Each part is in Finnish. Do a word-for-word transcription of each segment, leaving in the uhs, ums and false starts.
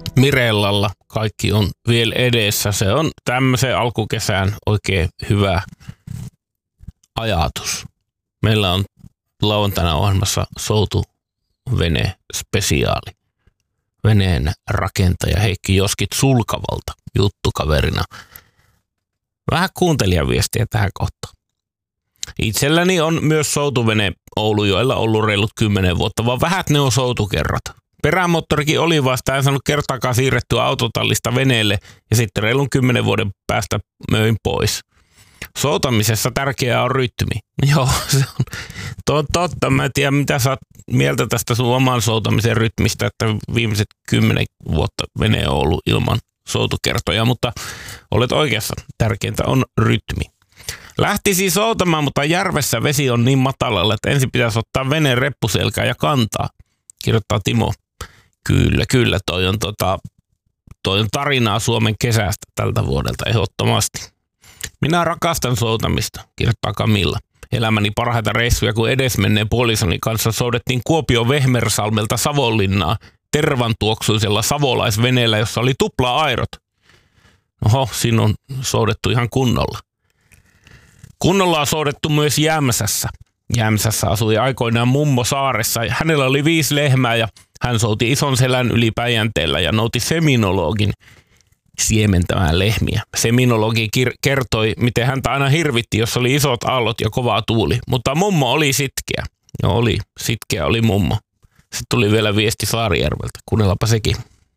Mirellalla kaikki on vielä edessä. Se on tämmöisen alkukesään oikein hyvä ajatus. Meillä on lauantaina ohjelmassa soutuvene spesiaali. Veneen rakentaja Heikki Joskit Sulkavalta juttukaverina. Vähän kuuntelijaviestiä tähän kohtaan. Itselläni on myös soutuvene Oulujoella ollut reilut kymmenen vuotta, vaan vähät ne on soutukerrat. Perämoottorikin oli vasta, en saanut kertaakaan siirrettyä autotallista veneelle ja sitten reilun kymmenen vuoden päästä möin pois. Soutamisessa tärkeää on rytmi. Joo, se on to- totta. Mä en tiedä, mitä sä oot mieltä tästä sun oman soutamisen rytmistä, että viimeiset kymmenen vuotta vene on ollut ilman soutukertoja, mutta olet oikeassa. Tärkeintä on rytmi. Lähtisi soutamaan, mutta järvessä vesi on niin matalalla, että ensin pitäisi ottaa veneen reppuselkään ja kantaa, kirjoittaa Timo. Kyllä, kyllä, toi on, tota, toi on tarinaa Suomen kesästä tältä vuodelta ehdottomasti. Minä rakastan soutamista, kirjoittaa Camilla. Elämäni parhaita reissuja, kun edesmenneen puolisoni kanssa soudettiin Kuopion Vehmersalmelta Savonlinnaa tervantuoksuisella savolaisveneellä, jossa oli tupla-airot. Oho, siinä on soudettu ihan kunnolla. Kunnolla on soudettu myös Jämsässä. Jämsässä asui aikoinaan mummo saaressa ja hänellä oli viisi lehmää ja hän souti ison selän yli Päijänteellä ja nouti seminologin siementämään lehmiä. Seminologi kir- kertoi, miten häntä aina hirvitti, jos oli isot aallot ja kova tuuli, mutta mummo oli sitkeä. No oli, sitkeä oli mummo. Sitten tuli vielä viesti Saarijärveltä, kuunnellaanpa sekin.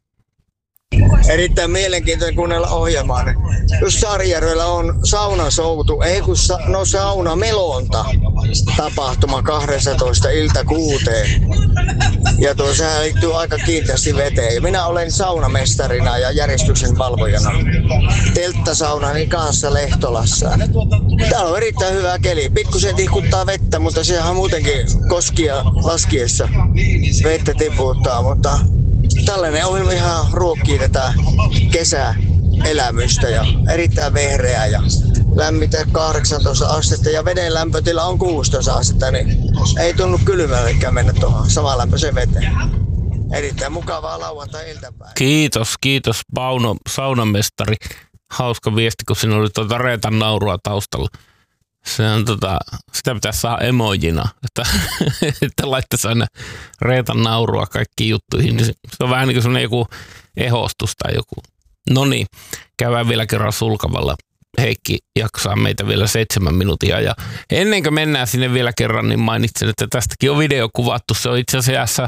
Erittäin mielenkiintoinen kuunnella ohjelmaa. Just Saarijärvellä on saunasoutu, ei kun sa- no saunamelonta tapahtuma kaksitoista ilta kuuteen. Ja tuo sehän liittyy aika kiinteästi veteen. Minä olen saunamestarina ja järjestyksen valvojana telttasaunani kanssa Lehtolassa. Täällä on erittäin hyvä keli. Pikkusen tihkuttaa vettä, mutta sehän on muutenkin koskia laskiessa vettä tiputtaa, mutta tällainen ohjelma ihan ruokkii tätä kesäelämystä ja erittäin vehreää ja lämmitä kahdeksantoista astetta ja veden lämpötila on kuusitoista astetta, niin ei tunnu kylmällekään mennä tuohon samanlämpöiseen veteen. Erittäin mukavaa lauantai-iltapäivää. Kiitos, kiitos Pauno, saunamestari. Hauska viesti, kun siinä oli tuota Reetan naurua taustalla. Se on tota, sitä pitäisi saada emojina, että, että laittaisi aina Reetan naurua kaikkiin juttuihin. Se on vähän niin kuin sellainen joku ehostus tai joku. No niin, käydään vielä kerran Sulkavalla. Heikki jaksaa meitä vielä seitsemän minuutia. Ja ennen kuin mennään sinne vielä kerran, niin mainitsen, että tästäkin on video kuvattu. Se on itse asiassa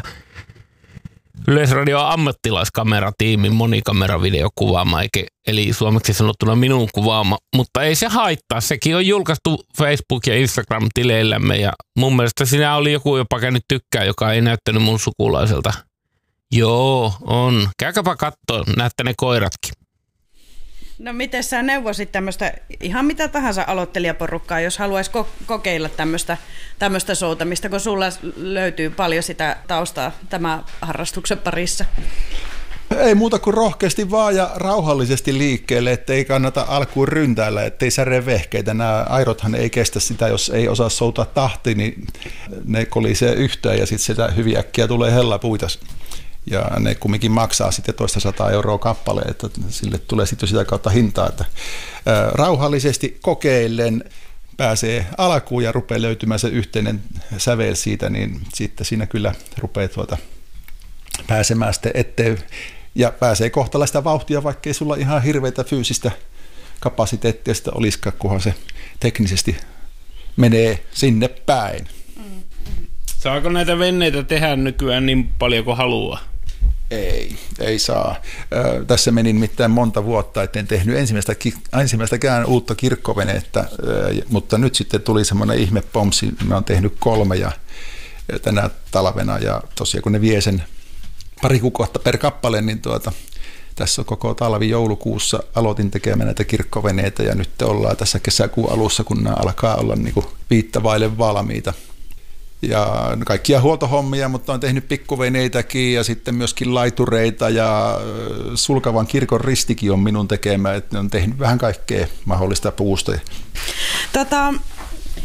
Yleisradion ammattilaiskameratiimin monikameravideo kuvaama, eli suomeksi sanottuna minun kuvaama, mutta ei se haittaa. Sekin on julkaistu Facebook- ja Instagram-tileillämme ja mun mielestä siinä oli joku jopa käynyt tykkää, joka ei näyttänyt mun sukulaiselta. Joo, on. Käykääpä kattoo, näette ne koiratkin. No miten sä neuvosit tämmöistä, ihan mitä tahansa aloittelijaporukkaa, jos haluaisi ko- kokeilla tämmöistä, tämmöistä soutamista, kun sulla löytyy paljon sitä taustaa tämän harrastuksen parissa? Ei muuta kuin rohkeasti vaan ja rauhallisesti liikkeelle, ettei kannata alkuun ryntäillä, ettei särje vehkeitä. Nämä airothan ei kestä sitä, jos ei osaa soutaa tahti, niin ne kolisee yhteen ja sitten sitä hyvin äkkiä tulee hellapuita. Ja ne kumminkin maksaa sitten toista sataa euroa kappale, että sille tulee sitten sitä kautta hintaa. Että, ää, rauhallisesti kokeillen pääsee alkuun ja rupeaa löytymään se yhteinen sävel siitä, niin sitten siinä kyllä rupeaa tuota pääsemään sitten eteen. Ja pääsee kohtalaista vauhtia, vaikka ei sulla ihan hirveitä fyysistä kapasiteettia sitä olisikaan, kunhan se teknisesti menee sinne päin. Saako näitä veneitä tehdä nykyään niin paljon kuin haluaa? Ei, ei saa. Ö, tässä meni nimittäin monta vuotta, etten tehnyt ensimmäistä, ensimmäistäkään uutta kirkkovenettä, ö, mutta nyt sitten tuli semmoinen ihme pomsi, mä oon tehnyt kolme ja, ja tänä talvena ja tosiaan kun ne vie sen pari kuukautta per kappale, niin tuota, tässä on koko talvi joulukuussa aloitin tekemään näitä kirkkoveneitä ja nyt ollaan tässä kesäkuun alussa, kun nämä alkaa olla niin kuin viittavaille valmiita. Ja kaikkia huoltohommia, mutta on tehnyt pikkuveneitäkin ja sitten myöskin laitureita ja Sulkavan kirkon ristikin on minun tekemä, että on tehnyt vähän kaikkea mahdollista puusta. Tota,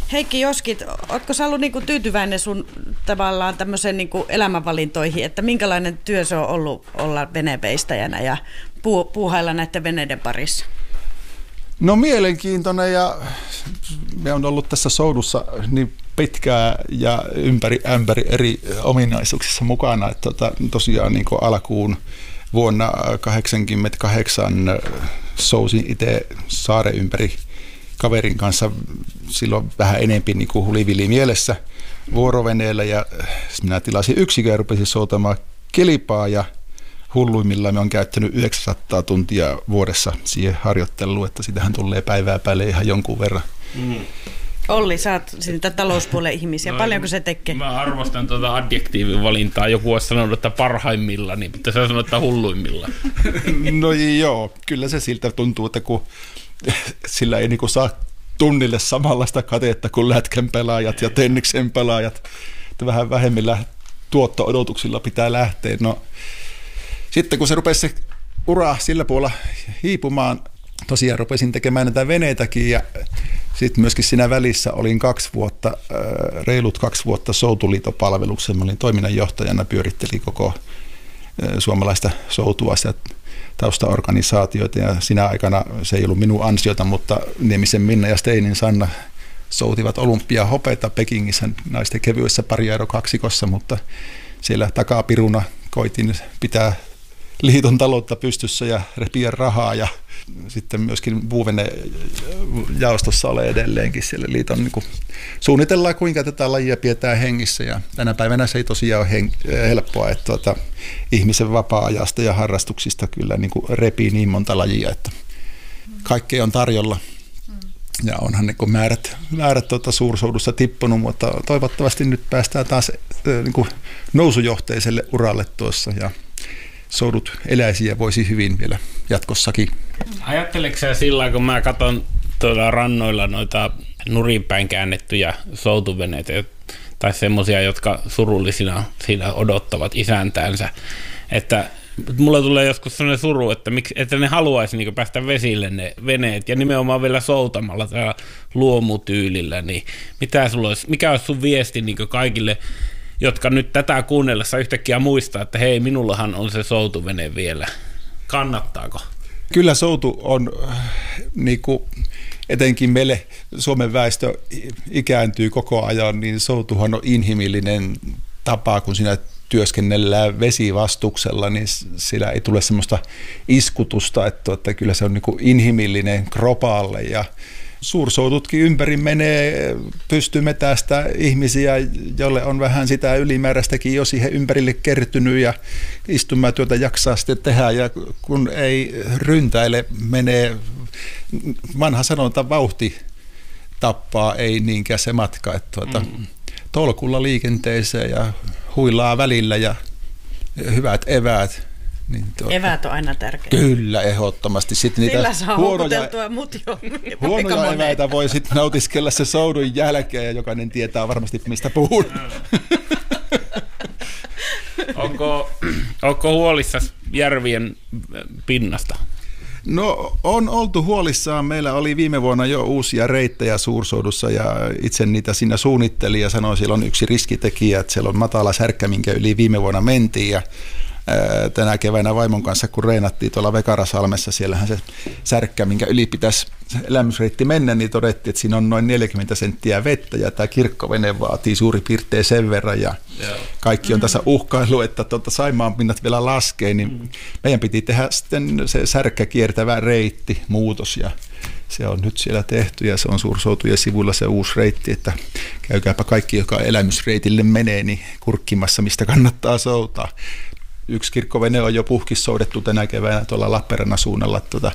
Heikki Joskit, ootko sä ollut niinku tyytyväinen sun tavallaan tämmöisen niinku elämänvalintoihin, että minkälainen työ se on ollut olla veneveistäjänä ja puu, puuhailla näiden veneiden parissa? No mielenkiintoinen, ja me on ollut tässä soudussa niin pitkään ja ympäri ämpäri eri ominaisuuksissa mukana, että tota, tosiaan niin kuin alkuun vuonna kahdeksankymmentäkahdeksan sousin itse saaren ympäri kaverin kanssa silloin vähän enempi niin kuin hulivili mielessä vuoroveneellä, ja minä tilasin yksikön ja rupesin soutamaan kilpaa, ja hulluimmillaan me on käyttänyt yhdeksänsataa tuntia vuodessa siihen harjoitteluun, että sitähän tulee päivää päälle ihan jonkun verran. Mm. Olli, sä oot siitä talouspuolen ihmisiä. No, paljonko se tekee? Mä arvostan tuota adjektiivin valintaa. Joku olisi sanonut, että parhaimmilla, niin mutta sä sanot, että hulluimmilla. No joo, kyllä se siltä tuntuu, että kun sillä ei niinku saa tunnille samanlaista katetta kuin lätkän pelaajat ja tenniksen pelaajat, että vähän vähemmillä tuotto-odotuksilla pitää lähteä. No, sitten kun se rupesi se ura sillä puolella hiipumaan, tosiaan rupesin tekemään näitä veneitäkin, ja sitten myöskin siinä välissä olin kaksi vuotta, reilut kaksi vuotta Soutuliitopalveluksessa. Mä olin toiminnanjohtajana, pyörittelin koko suomalaista soutua ja taustaorganisaatioita, ja sinä aikana se ei ollut minun ansiota, mutta Niemisen Minna ja Steinin Sanna soutivat olympiahopeita Pekingissä naisten kevyessä pariaerokaksikossa, mutta siellä takapiruna koitin pitää liiton taloutta pystyssä ja repiä rahaa, ja sitten myöskin puuvene jaostossa ole edelleenkin siellä liiton niin kuin suunnitellaan, kuinka tätä lajia pidetään hengissä, ja tänä päivänä se ei tosiaan ole hen- helppoa, että tuota, ihmisen vapaa-ajasta ja harrastuksista kyllä niin kuin repii niin monta lajia, että kaikkea on tarjolla. Ja onhan niin kuin määrät, määrät tuota suursoudussa tippunut, mutta toivottavasti nyt päästään taas niin kuin nousujohteiselle uralle tuossa, ja soudut eläisiä voisi hyvin vielä jatkossakin. Ajatteleeko sä sillä, kun mä katson tuolla rannoilla noita nurinpäin käännettyjä soutuveneitä, tai semmoisia, jotka surullisina siinä odottavat isäntäänsä, että mulla tulee joskus sellainen suru, että, miksi, että ne haluaisi niin päästä vesille ne veneet, ja nimenomaan vielä soutamalla tällä luomutyylillä, niin mitä sulla olisi, mikä olisi sun viesti niin kaikille, jotka nyt tätä kuunnellessa yhtäkkiä muistaa, että hei, minullahan on se soutuvene vielä. Kannattaako? Kyllä soutu on, niin kuin etenkin meille Suomen väestö ikääntyy koko ajan, niin soutuhan on inhimillinen tapa, kun siinä työskennellään vesivastuksella, niin sillä ei tule semmoista iskutusta, että, että kyllä se on niin kuin inhimillinen kropaalle, ja suursoututkin ympäri menee, pystyy metästä ihmisiä, jolle on vähän sitä ylimääräistäkin jo siihen ympärille kertynyt, ja istumatyötä jaksaa sitten tehdä, ja kun ei ryntäile, menee, vanha sanonta, vauhti tappaa, ei niinkään se matka, että tuota, mm. tolkulla liikenteeseen ja huilaa välillä ja hyvät eväät. Niin tuota, eväät on aina tärkeää. Kyllä, ehdottomasti. Sitten niitä huonoja, mut jo, huonoja eväitä voi sitten nautiskella se soudun jälkeen, ja jokainen tietää varmasti, mistä puhun. onko, onko huolissasi järvien pinnasta? No, on oltu huolissaan. Meillä oli viime vuonna jo uusia reittejä suursoudussa, ja itse niitä siinä suunnittelin ja sanoin, että siellä on yksi riskitekijä, että siellä on matala särkkä, minkä yli viime vuonna mentiin, ja tänä keväänä vaimon kanssa, kun reenattiin tuolla Vekarasalmessa, siellähän se särkkä, minkä yli pitäisi elämysreitti mennä, niin todettiin, että siinä on noin neljäkymmentä senttiä vettä, ja tämä kirkkovene vaatii suurin piirtein sen verran, ja kaikki on tässä uhkailu, että tuota Saimaan pinnat vielä laskee, niin meidän piti tehdä sitten se särkkä kiertävä reitti, muutos, ja se on nyt siellä tehty, ja se on Suursoutujen sivuilla se uusi reitti, että käykääpä kaikki, joka elämysreitille menee, niin kurkkimassa, mistä kannattaa soutaa. Yksi kirkkovene on jo puhkis soudettu tänä keväänä tuolla Lappeenrannan suunnalla. Tuota,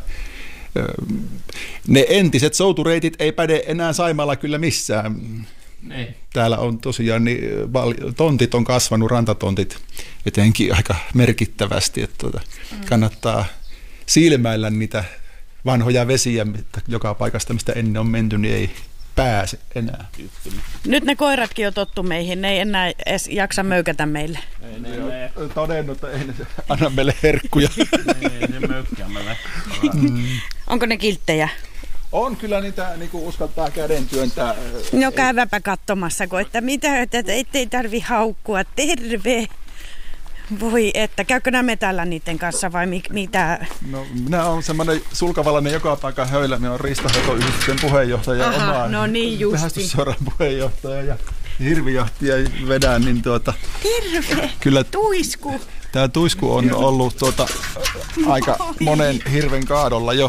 ne entiset soutureitit ei päde enää Saimaalla kyllä missään. Ei. Täällä on tosiaan, niin, tontit on kasvanut, rantatontit etenkin aika merkittävästi. Että tuota, kannattaa silmäillä niitä vanhoja vesiä, joka paikasta, mistä ennen on menty, niin ei pääse enää. Nyt ne koiratkin on tottu meihin, ne ei enää edes jaksa möykätä meille. Ei ne ole todennut, että ei ne anna meille herkkuja. Ei ne möykkää meille. Onko ne kilttejä? On kyllä niitä niin kuin uskaltaa käden työntää. No käyväpä katsomassa, kun että mitä, että ettei tarvi haukkua. Terve! Voi että, käykö nämä metällä niiden kanssa vai mi- mitä? No minä olen semmoinen sulkavalainen joka paikan höylä. Minä olen riistanhoitoyhdistyksen puheenjohtaja ja oma no niin metsästysseuran puheenjohtaja ja hirvijahtia vedän. Niin tuota, Terve! kyllä Tuisku! Tämä tuisku on ollut tuota, aika monen hirven kaadolla jo.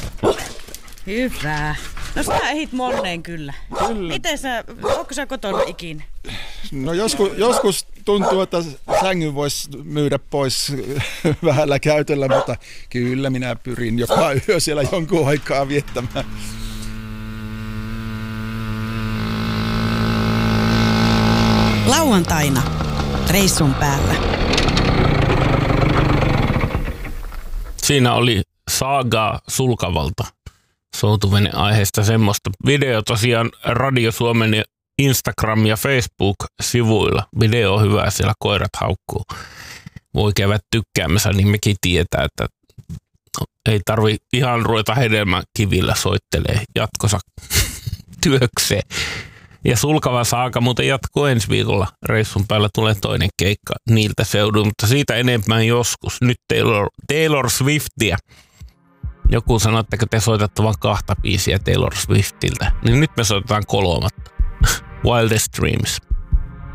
Hyvä. No sä ehdit moneen kyllä. Kyllä. Miten sä, ootko sä kotona ikinä? No joskus, joskus tuntuu, että sängyn voisi myydä pois vähällä käytöllä, mutta kyllä minä pyrin joka yö siellä jonkun aikaa viettämään. Lauantaina reissun päällä. Siinä oli saagaa Sulkavalta soutuvene aiheesta semmoista. Video tosiaan Radio Suomen ja Instagram- ja Facebook-sivuilla. Video on hyvä, siellä koirat haukkuu. Voi käydä tykkäämässä, niin mekin tietää, että ei tarvi ihan ruveta hedelmäkivillä soittelee jatkossa työkseen. Ja Sulkava saaga muuten jatkuu ensi viikolla. Reissun päällä tulee toinen keikka niiltä seuduilta, mutta siitä enemmän joskus. Nyt Taylor, Taylor Swiftia. Joku sanoi, että te soitatte vain kahta biisiä Taylor Swiftiltä. Niin nyt me soitetaan kolmatta. Wildest Dreams.